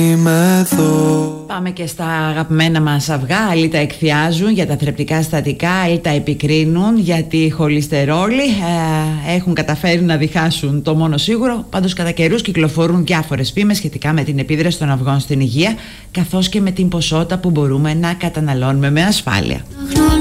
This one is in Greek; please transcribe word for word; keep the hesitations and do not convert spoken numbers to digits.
Πάμε και στα αγαπημένα μας αυγά. Άλλοι τα εκθιάζουν για τα θρεπτικά συστατικά, άλλοι τα επικρίνουν για τη χολυστερόλη. Ε, έχουν καταφέρει να διχάσουν το μόνο σίγουρο. Πάντως κατά καιρούς κυκλοφορούν διάφορες φήμες σχετικά με την επίδραση των αυγών στην υγεία, καθώς και με την ποσότητα που μπορούμε να καταναλώνουμε με ασφάλεια.